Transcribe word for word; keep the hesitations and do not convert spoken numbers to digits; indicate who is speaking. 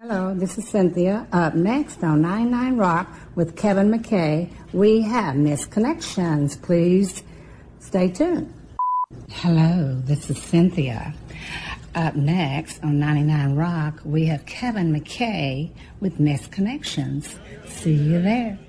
Speaker 1: Hello, this is Cynthia. Up next on ninety-nine Rock with Kevin McKay, we have Misconnections. Please stay tuned. Hello, this is Cynthia. Up next on ninety-nine Rock, we have Kevin McKay with Misconnections. See you there.